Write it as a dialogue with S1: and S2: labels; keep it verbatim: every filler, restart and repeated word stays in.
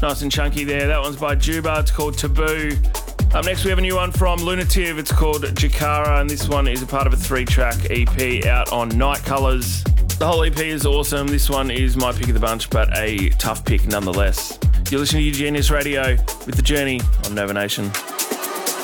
S1: Nice and chunky there. That one's by Juba. It's called Taboo. Up next, we have a new one from Lunative. It's called Jakara, and this one is a part of a three-track E P out on Night Colours. The whole E P is awesome. This one is my pick of the bunch, but a tough pick nonetheless. You're listening to Genius Radio with The Journey on Nova Nation.